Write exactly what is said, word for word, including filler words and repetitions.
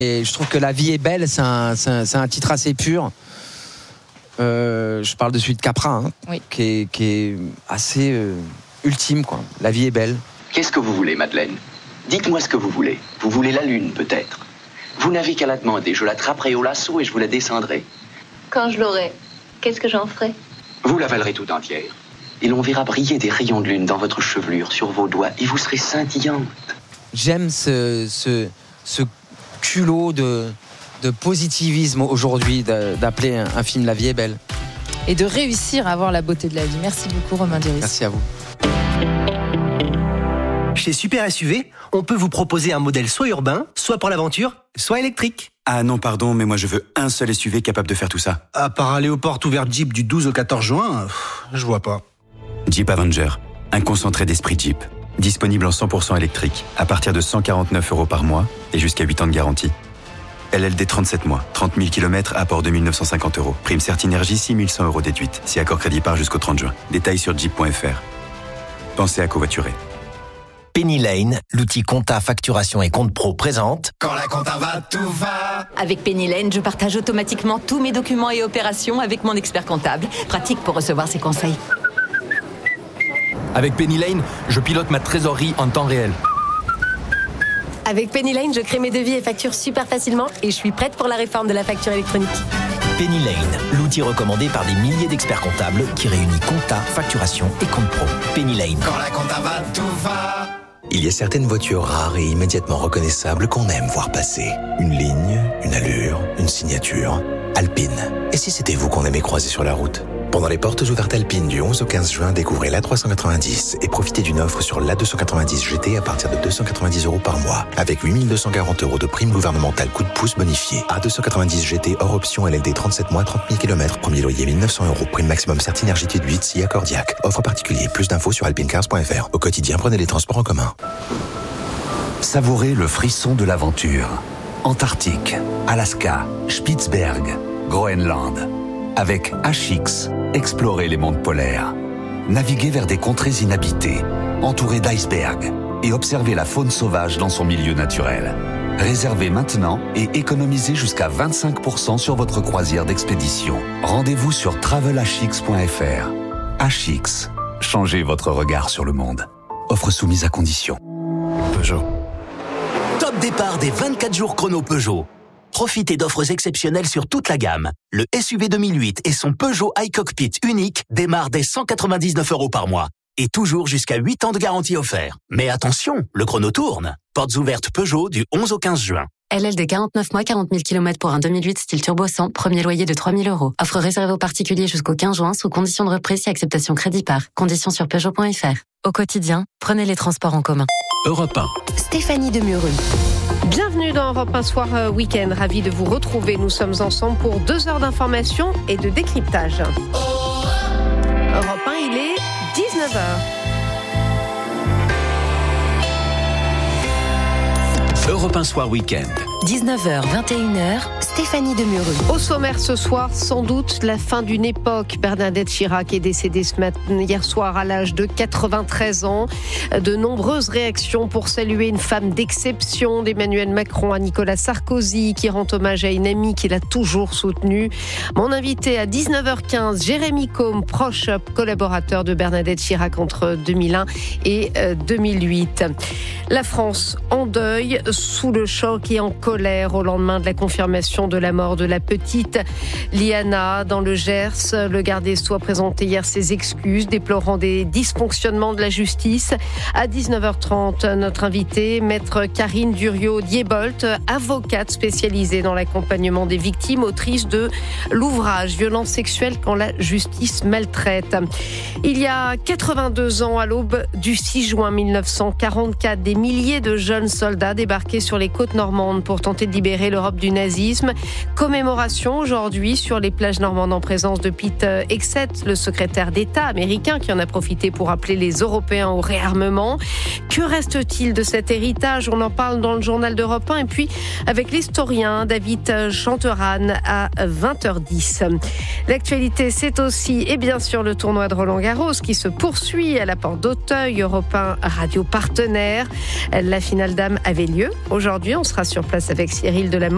Et je trouve que La vie est belle, c'est un, c'est un, c'est un titre assez pur. Euh, je parle de celui de Capra, hein, oui. qui, est, qui est assez euh, ultime, quoi. La vie est belle. Qu'est-ce que vous voulez, Madeleine ? Dites-moi ce que vous voulez. Vous voulez la lune, peut-être ? Vous n'avez qu'à la demander. Je l'attraperai au lasso et je vous la descendrai. Quand je l'aurai, qu'est-ce que j'en ferai ? Vous l'avalerez tout entière. Et l'on verra briller des rayons de lune dans votre chevelure, sur vos doigts, et vous serez scintillante. J'aime ce, ce, ce culot de, de positivisme aujourd'hui de, d'appeler un, un film La vie est belle. Et de réussir à voir la beauté de la vie. Merci beaucoup, Romain Duris. Merci à vous. Chez Super S U V, on peut vous proposer un modèle soit urbain, soit pour l'aventure, soit électrique. Ah non, pardon, mais moi je veux un seul S U V capable de faire tout ça. À part aller aux portes ouvertes Jeep du douze au quatorze juin, pff, je vois pas. Jeep Avenger, un concentré d'esprit Jeep. Disponible en cent pour cent électrique, à partir de cent quarante-neuf euros par mois et jusqu'à huit ans de garantie. L L D trente-sept mois, trente mille kilomètres, apport deux mille neuf cent cinquante euros. Prime Certinergie, six mille cent euros déduite. Si accord crédit part jusqu'au trente juin. Détails sur jeep point f r. Pensez à covoiturer. Penny Lane, l'outil compta, facturation et compte pro présente. Quand la compta va, tout va. Avec Penny Lane, je partage automatiquement tous mes documents et opérations avec mon expert comptable. Pratique pour recevoir ses conseils. Avec Penny Lane, je pilote ma trésorerie en temps réel. Avec Penny Lane, je crée mes devis et factures super facilement et je suis prête pour la réforme de la facture électronique. Penny Lane, l'outil recommandé par des milliers d'experts comptables qui réunit compta, facturation et compte pro. Penny Lane. Quand la compta va, tout va. Il y a certaines voitures rares et immédiatement reconnaissables qu'on aime voir passer. Une ligne, une allure, une signature. Alpine. Et si c'était vous qu'on aimait croiser sur la route ? Pendant les portes ouvertes Alpine du onze au quinze juin, découvrez l'A trois cent quatre-vingt-dix et profitez d'une offre sur l'A deux cent quatre-vingt-dix G T à partir de deux cent quatre-vingt-dix euros par mois, avec huit mille deux cent quarante euros de prime gouvernementale coup de pouce bonifié. A deux cent quatre-vingt-dix G T hors option L L D trente-sept mois, trente mille kilomètres, premier loyer mille neuf cents euros, prime maximum Certinergie huit, si accordiaque. Offre particulier, plus d'infos sur alpinecars point f r. Au quotidien, prenez les transports en commun. Savourez le frisson de l'aventure. Antarctique, Alaska, Spitzberg, Groenland. Avec H X, explorez les mondes polaires. Naviguez vers des contrées inhabitées, entourées d'icebergs, et observez la faune sauvage dans son milieu naturel. Réservez maintenant et économisez jusqu'à vingt-cinq pour cent sur votre croisière d'expédition. Rendez-vous sur travel h x point f r. H X, changez votre regard sur le monde. Offre soumise à condition. Peugeot. Top départ des vingt-quatre jours chrono Peugeot. Profitez d'offres exceptionnelles sur toute la gamme. Le S U V deux mille huit et son Peugeot iCockpit unique démarrent dès cent quatre-vingt-dix-neuf euros par mois. Et toujours jusqu'à huit ans de garantie offert. Mais attention, le chrono tourne. Portes ouvertes Peugeot du onze au quinze juin. L L D quarante-neuf mois, quarante mille kilomètres pour un deux mille huit style turbo cent, premier loyer de trois mille euros. Offre réservée aux particuliers jusqu'au quinze juin sous condition de reprise si acceptation crédit par. Conditions sur peugeot point f r. Au quotidien, prenez les transports en commun. Europe un. Stéphanie Demureux. Bienvenue dans Europe un Soir Week-end. Ravi de vous retrouver. Nous sommes ensemble pour deux heures d'information et de décryptage. Europe un, il est dix-neuf heures. Europe un Soir Week-end. dix-neuf heures, vingt et une heures, Stéphanie Demureux. Au sommaire ce soir, sans doute la fin d'une époque. Bernadette Chirac est décédée ce matin, hier soir à l'âge de quatre-vingt-treize ans. De nombreuses réactions pour saluer une femme d'exception, d'Emmanuel Macron à Nicolas Sarkozy, qui rend hommage à une amie qu'il a toujours soutenue. Mon invité à dix-neuf heures quinze, Jérémy Combe, proche collaborateur de Bernadette Chirac entre deux mille un et deux mille huit. La France en deuil, sous le choc et en colère au lendemain de la confirmation de la mort de la petite Liana dans le Gers. Le garde des Sceaux a présenté hier ses excuses, déplorant des dysfonctionnements de la justice. À dix-neuf heures trente, notre invitée, maître Karine Durieux-Diebolt, avocate spécialisée dans l'accompagnement des victimes, autrice de l'ouvrage « Violences sexuelles quand la justice maltraite ». Il y a quatre-vingt-deux ans, à l'aube du six juin mille neuf cent quarante-quatre, des milliers de jeunes soldats débarquaient sur les côtes normandes pour tenter de libérer l'Europe du nazisme. Commémoration aujourd'hui sur les plages normandes en présence de Pete Hegseth, le secrétaire d'État américain qui en a profité pour appeler les Européens au réarmement. Que reste-t-il de cet héritage ? On en parle dans le journal d'Europe un et puis avec l'historien David Chanteran à vingt heures dix. L'actualité, c'est aussi et bien sûr le tournoi de Roland-Garros qui se poursuit à la porte d'Auteuil. Europe un radio partenaire. La finale dames avait lieu. Aujourd'hui, on sera sur place avec Cyril Delamont.